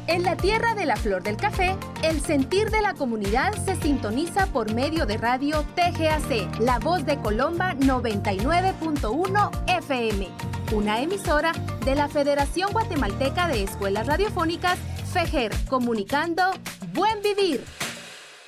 En la tierra de la flor del café, el sentir de la comunidad se sintoniza por medio de radio TGAC, La Voz de Colomba 99.1 FM, una emisora de la Federación Guatemalteca de Escuelas Radiofónicas, FEGER, comunicando Buen Vivir.